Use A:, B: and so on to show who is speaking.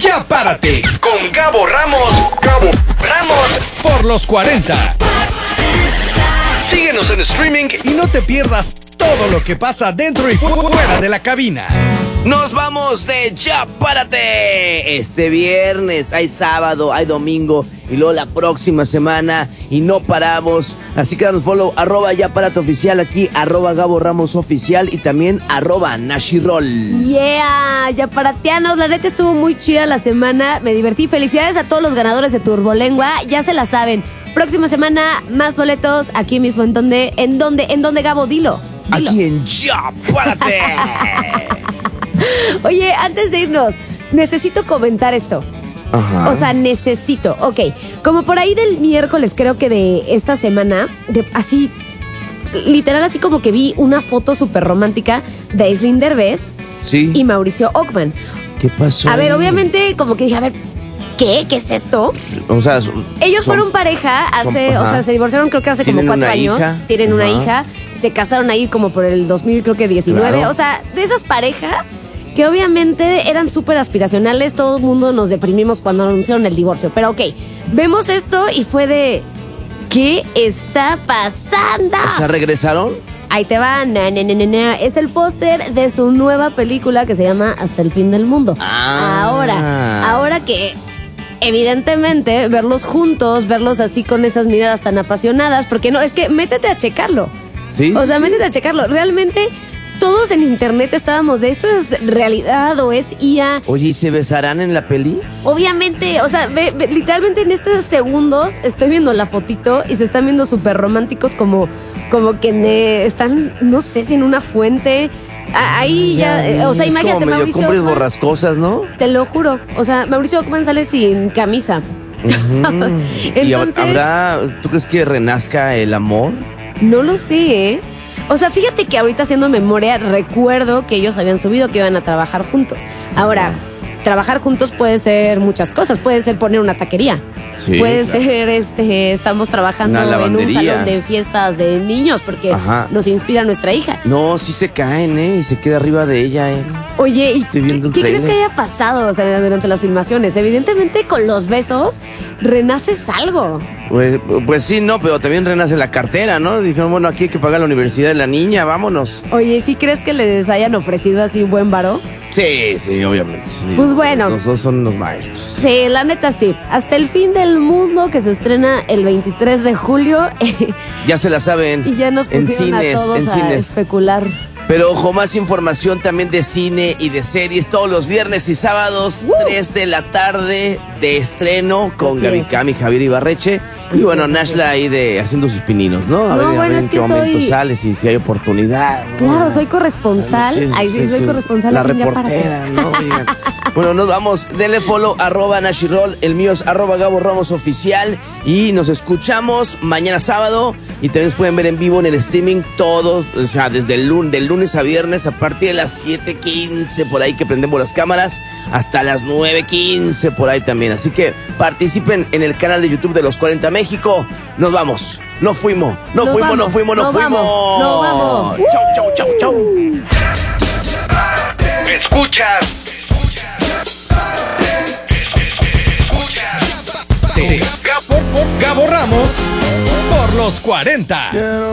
A: Ya párate con Gabo Ramos. Gabo Ramos por los 40. Síguenos en streaming y no te pierdas todo lo que pasa dentro y fuera de la cabina.
B: Nos vamos de Ya Párate. Este viernes, hay sábado, hay domingo y luego la próxima semana y no paramos. Así que danos follow, @Ya Párate Oficial aquí, @Gabo Ramos Oficial y también @Nashirol.
C: Yeah, Ya Parateanos, la neta estuvo muy chida la semana, me divertí. Felicidades a todos los ganadores de Turbolengua, ya se la saben. Próxima semana, más boletos aquí mismo. ¿En dónde, Gabo? Dilo.
B: Aquí en Ya Párate.
C: Oye, antes de irnos, necesito comentar esto.
B: Ajá.
C: O sea, necesito. Ok, como por ahí del miércoles, creo que de esta semana, así, literal, así como que vi una foto súper romántica de Aislinn Derbez y Mauricio Ockman.
B: ¿Qué pasó?
C: A ver, obviamente, como que dije, a ver, ¿qué es esto?
B: O sea,
C: ellos fueron pareja se divorciaron creo que hace como 4 años. Tienen una hija. Se casaron ahí como por el 2019. Claro. O sea, de esas parejas que obviamente eran súper aspiracionales. Todo el mundo nos deprimimos cuando anunciaron el divorcio. Pero ok, vemos esto y fue de... ¿qué está pasando?
B: O sea, ¿regresaron?
C: Ahí te va, es el póster de su nueva película que se llama Hasta el fin del mundo. Ahora que evidentemente verlos juntos, verlos así con esas miradas tan apasionadas, porque no, es que métete a checarlo.
B: Sí.
C: O sea, métete a checarlo. Realmente todos en internet estábamos de esto es realidad o es IA.
B: Oye, ¿y se besarán en la peli?
C: Obviamente, o sea, literalmente en estos segundos estoy viendo la fotito y se están viendo súper románticos como que están, no sé si en una fuente. Ahí ya, o sea, imagínate,
B: como
C: Mauricio
B: cumbres
C: Ockman,
B: borrascosas, ¿no?
C: Te lo juro, o sea, Mauricio Ockman sale sin camisa.
B: Entonces, ¿y tú crees que renazca el amor?
C: No lo sé, ¿eh? O sea, fíjate que ahorita haciendo memoria recuerdo que ellos habían subido que iban a trabajar juntos. Ahora, trabajar juntos puede ser muchas cosas. Puede ser poner una taquería. Sí, puede ser, estamos trabajando en un salón de fiestas de niños porque nos inspira nuestra hija.
B: No, sí se caen, y se queda arriba de ella,
C: Oye, ¿y qué crees que haya pasado, o sea, durante las filmaciones? Evidentemente con los besos renaces algo.
B: Pues sí, no, pero también renace la cartera, ¿no? Dijeron, bueno, aquí hay que pagar la universidad de la niña, vámonos.
C: Oye, ¿sí crees que les hayan ofrecido así buen varo?
B: Sí, obviamente.
C: Pues bueno.
B: Los dos son los maestros.
C: Sí, la neta sí. Hasta el fin del mundo, que se estrena el 23 de julio.
B: Ya se la saben.
C: Y ya nos pusieron a todos a especular.
B: Pero ojo, más información también de cine y de series todos los viernes y sábados, 3 de la tarde de estreno con Gaby Cam y Javier Ibarreche. Y bueno, Nashla ahí haciendo sus pininos, ¿no? A ver en qué momento sales y si hay oportunidad.
C: Claro, soy corresponsal. Soy corresponsal.
B: La reportera, ¿no? Bueno, nos vamos. Denle follow, @Nashirol. El mío es @Gabo Ramos Oficial. Y nos escuchamos mañana sábado. Y también nos pueden ver en vivo en el streaming todos, o sea, desde del lunes a viernes a partir de las 7:15 por ahí que prendemos las cámaras hasta las 9:15 por ahí también. Así que participen en el canal de YouTube de Los 40 México. Nos vamos. No fuimos.
C: No vamos.
B: Chau.
A: Escuchas. Gabo Ramos por los 40.